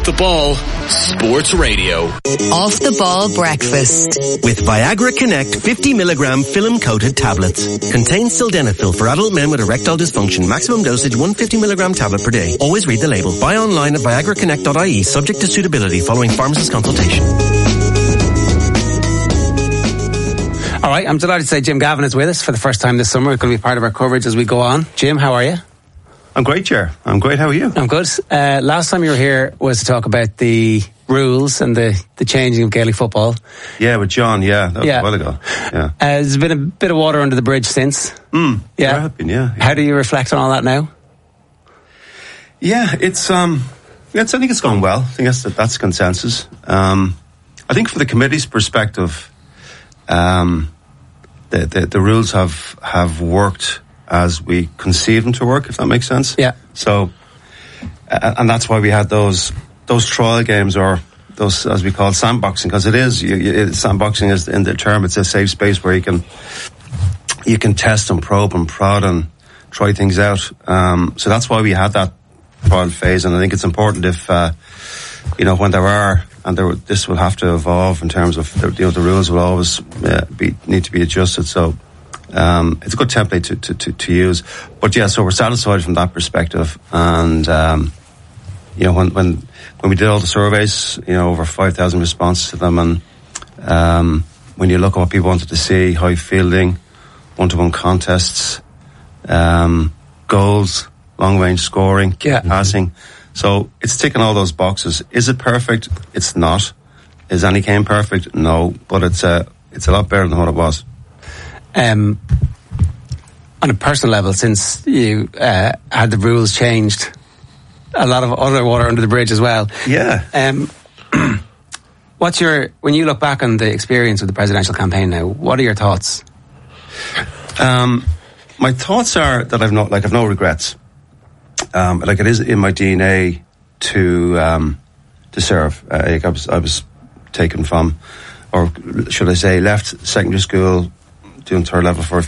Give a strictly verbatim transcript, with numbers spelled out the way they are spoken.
Off the Ball Sports Radio. Off the Ball Breakfast. With Viagra Connect fifty milligram film-coated tablets. Contains sildenafil for adult men with erectile dysfunction. Maximum dosage one hundred fifty milligram tablet per day. Always read the label. Buy online at viagra connect dot I E subject to suitability following pharmacist consultation. All right, I'm delighted to say Jim Gavin is with us for the first time this summer. He's going to be part of our coverage as we go on. Jim, how are you? I'm great, Chair. I'm great. How are you? I'm good. Uh, last time you were here was to talk about the rules and the, the changing of Gaelic football. Yeah, with John, yeah. That was yeah. a while ago. Yeah. Uh, there's been a bit of water under the bridge since. Mm, yeah. There have been, yeah, yeah. How do you reflect on all that now? Yeah, it's, um, it's, I think it's gone well. I think that's, that's consensus. Um, I think from the committee's perspective, um, the, the, the rules have, have worked as we conceive them to work, if that makes sense. Yeah. So, uh, and that's why we had those those trial games, or those, as we call it, sandboxing, because it is you, you, sandboxing is in the term. It's a safe space where you can you can test and probe and prod and try things out. Um, so that's why we had that trial phase, and I think it's important if uh, you know when there are, and there, this will have to evolve in terms of the, you know the rules will always uh, be need to be adjusted. So. Um, it's a good template to, to, to, to use, but yeah, so we're satisfied from that perspective. And um, you know, when when when we did all the surveys, you know, over five thousand responses to them, and um, when you look at what people wanted to see, high fielding, one-to-one contests, um, goals, long-range scoring, yeah. passing, so it's ticking all those boxes. Is it perfect? It's not. Is any game perfect? No, but it's a it's a lot better than what it was. Um, on a personal level, since you uh, had the rules changed, a lot of other water under the bridge as well. Yeah. Um, what's your, when you look back on the experience of the presidential campaign now, what are your thoughts? Um, my thoughts are that I've not, like, I've no regrets. Um, like it is in my D N A to um, to serve. Uh, like I was, I was taken from, or should I say, left secondary school, doing third level for